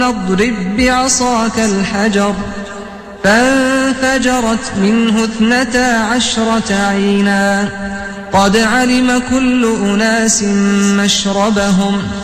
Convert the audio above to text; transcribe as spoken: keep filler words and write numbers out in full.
اضرب بعصاك الحجر فانفجرت منه اثنتا عشرة عينا قد علم كل أناس مشربهم